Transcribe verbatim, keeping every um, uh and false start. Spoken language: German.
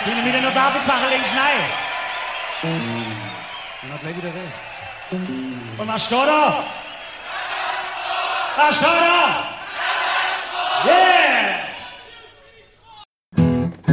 Können wir noch da bezwachen links rein? Und dann gleich wieder rechts. Und was steht da? Was steht da?